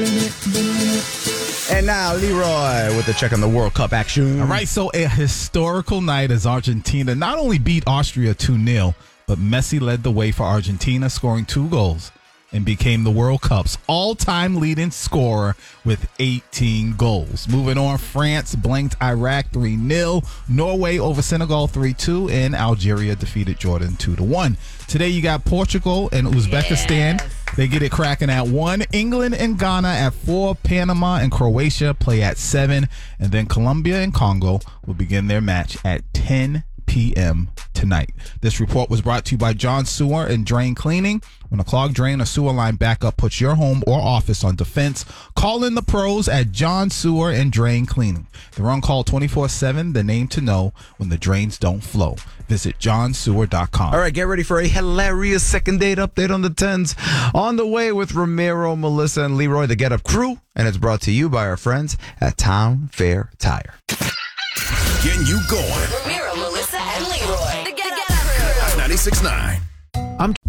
And now Leroy with the check on the World Cup action. All right, so a historical night as Argentina not only beat Austria 2-0, but Messi led the way for Argentina, scoring 2 goals and became the World Cup's all-time leading scorer with 18 goals. Moving on, France blanked Iraq 3-0, Norway over Senegal 3-2, and Algeria defeated Jordan 2-1. Today you got Portugal and Uzbekistan. Yes. They get it cracking at 1. England and Ghana at 4. Panama and Croatia play at 7. And then Colombia and Congo will begin their match at 10 p.m. tonight. This report was brought to you by John Sewer and Drain Cleaning. When a clogged drain or sewer line backup puts your home or office on defense, call in the pros at John Sewer and Drain Cleaning. They're on call 24/7, the name to know when the drains don't flow. Visit johnsewer.com. All right, get ready for a hilarious second date update on the 10s. On the way with Ramiro, Melissa, and Leroy, the Get Up crew. And it's brought to you by our friends at Town Fair Tire. Getting you going. Ramiro, Melissa, and Leroy. The Get Up Crew. 96.9.